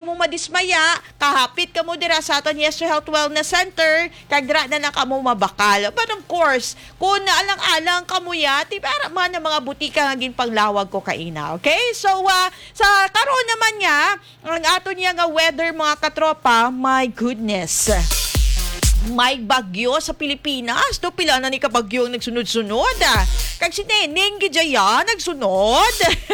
mo madismaya, kahapit ka mo dira sa aton Yes to Health Wellness Center, kagra na na ka mo mabakal. But of course, kung naalang-alang ka mo ya, para man ang mga butika nga ginpanglawag ko kaina. Okay? So, sa karon naman niya, ang aton niya nga weather mga katropa, my goodness. May bagyo sa Pilipinas. Do pila na ni ka bagyo ang nagsunod-sunod. Kag si Neneng Gijaya nagsunod.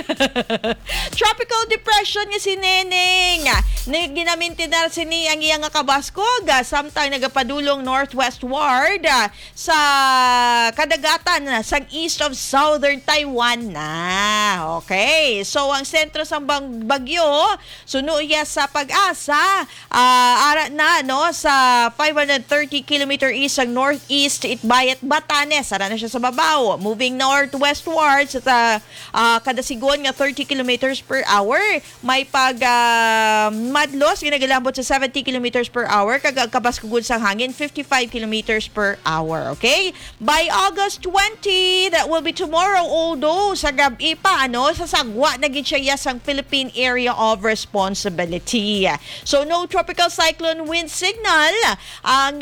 Tropical depression nga si Neneng. Ginaminti na si ni ang iyang kabaskog. Samtang nagapadulong northwestward sa kadagatan sa east of southern Taiwan na. Okay. So ang sentro sa bagyo sunuya sa Pag-asa. Ara na no sa 530 km east ang northeast Itbayat Batanes. Ara na siya sa babaw. Moving northwestward sa kadasigon nga 30 kilometers per hour. May madlos ginagalambot sa 70 kilometers per hour. Kabaskugod sa hangin 55 kilometers per hour. Okay? By August 20, that will be tomorrow, although sa gabi pa, sa sagwa na siya sang Philippine Area of Responsibility. So, no tropical cyclone wind signal. Ang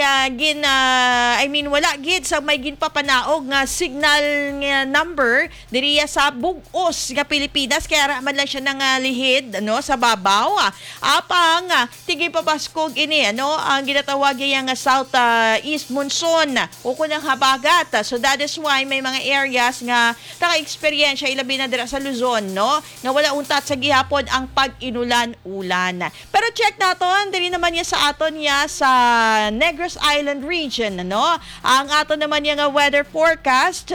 wala gid sa may ginpapanaog nga signal nga number diriya sa bugos nga Pilipinas, kaya man lang siya nang lihid sa babaw. Apang tigay pabaskog ini ang ginatawag nga south east monsoon o kunang habagat. So that is why may mga areas nga naka-experience ilabi na dira sa Luzon nga wala untat sa gihapon ang pag-inulan-ulan. Pero check naton diri naman niya sa aton sa Negros Island region ang aton naman nga weather forecast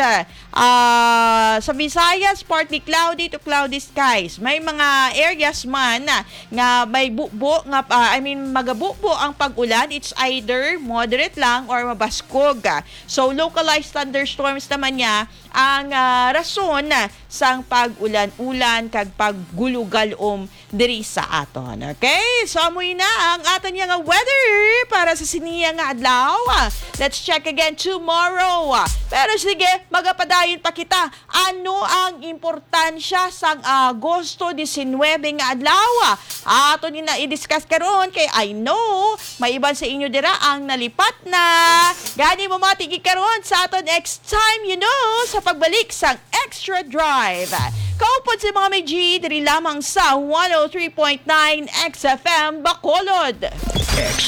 sa Visayas partly cloudy to cloudy skies. May mga areas man nga may bukbo nga magabukbo ang pag-ulan. It's either moderate lang or mabaskog. So localized thunderstorms naman niya ang rason sang pag-ulan-ulan kag paggulugalom diri sa aton. Okay? So amoy na ang aton nga weather para sa siniya nga adlaw. Let's check again tomorrow. Pero sige, magapadayon pa kita. Ano ang importansya sang Agosto 19 nga adlaw? Aton na i-discuss karon kay I know may iban sa inyo dira ang nalipat na. Gani mo matigi karon sa aton next time, sa pagbalik sang Extra Drive. Kaupod si mga may G, diri lamang sa 103.9 XFM Bacolod.